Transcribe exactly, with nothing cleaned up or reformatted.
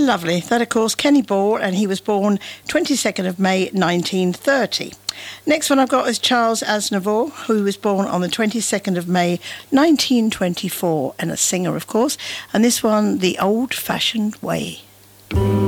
Lovely. That, of course, Kenny Ball, and he was born twenty-second of May nineteen thirty. Next one I've got is Charles Aznavour, who was born on the twenty-second of May nineteen twenty-four, and a singer, of course. And this one, The Old Fashioned Way.